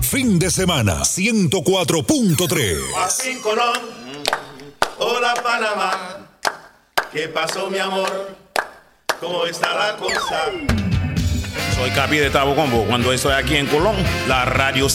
Fin de semana 104.3. Así en Colón, hola Panamá, ¿qué pasó mi amor? ¿Cómo está la cosa? Soy Capi de Tabo Combo. Cuando estoy aquí en Colón, la radio está